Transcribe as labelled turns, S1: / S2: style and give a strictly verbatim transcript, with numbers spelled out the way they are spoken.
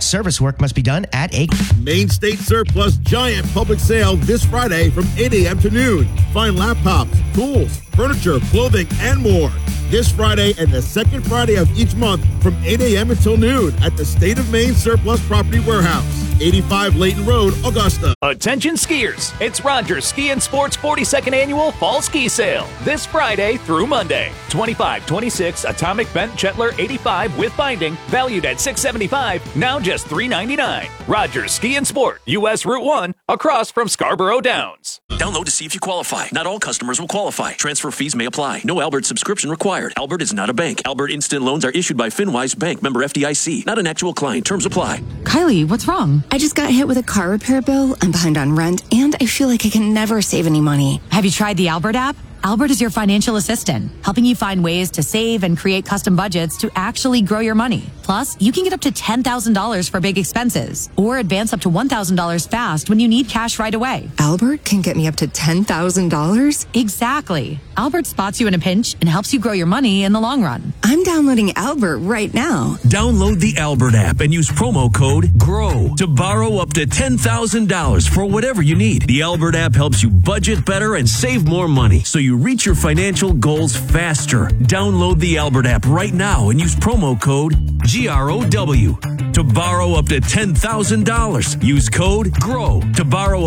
S1: Service work must be done at a
S2: Main State Surplus giant public sale this Friday from eight a.m. to noon. Find laptops, tools, furniture, clothing, and more. This Friday and the second Friday of each month from eight a.m. until noon at the State of Maine Surplus Property Warehouse, eighty-five Layton Road, Augusta.
S3: Attention skiers, it's Rogers Ski and Sports forty-second Annual Fall Ski Sale this Friday through Monday. twenty-five twenty-six Atomic Bent Chetler eighty-five with binding, valued at six hundred seventy-five dollars, now just three hundred ninety-nine dollars. Rogers Ski and Sport, U S Route one, across from Scarborough Downs.
S4: Download to see if you qualify. Not all customers will qualify. Transfer fees may apply. No Albert subscription required. Albert is not a bank. Albert Instant Loans are issued by FinWise Bank, member F D I C. Not an actual client. Terms apply.
S5: Kylie, what's wrong?
S6: I just got hit with a car repair bill. I'm behind on rent, and I feel like I can never save any money.
S5: Have you tried the Albert app? Albert is your financial assistant, helping you find ways to save and create custom budgets to actually grow your money. Plus, you can get up to ten thousand dollars for big expenses or advance up to one thousand dollars fast when you need cash right away.
S6: Albert can get me up to ten thousand dollars?
S5: Exactly. Albert spots you in a pinch and helps you grow your money in the long run.
S6: I'm downloading Albert right now.
S4: Download the Albert app and use promo code GROW to borrow up to ten thousand dollars for whatever you need. The Albert app helps you budget better and save more money so you reach your financial goals faster. Download the Albert app right now and use promo code G R O W to borrow up to ten thousand dollars. Use code GROW to borrow